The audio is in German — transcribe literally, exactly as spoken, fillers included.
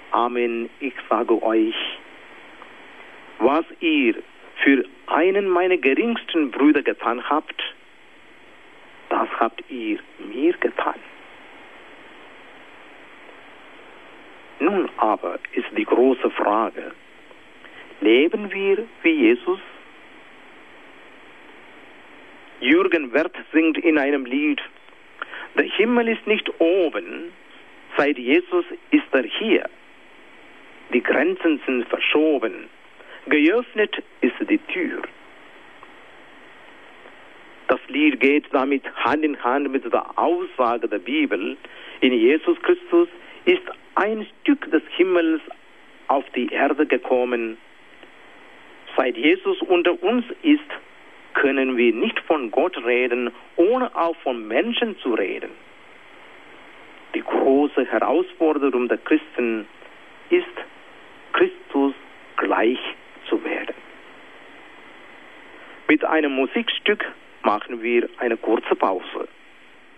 Amen, ich sage euch, was ihr für einen meiner geringsten Brüder getan habt, das habt ihr mir getan. Nun aber ist die große Frage, leben wir wie Jesus? Jürgen Werth singt in einem Lied, der Himmel ist nicht oben, seit Jesus ist er hier. Die Grenzen sind verschoben, geöffnet ist die Tür. Das Lied geht damit Hand in Hand mit der Aussage der Bibel, in Jesus Christus ist ein Stück des Himmels auf die Erde gekommen. Seit Jesus unter uns ist, können wir nicht von Gott reden, ohne auch von Menschen zu reden. Die große Herausforderung der Christen ist, Christus gleich zu werden. Mit einem Musikstück machen wir eine kurze Pause.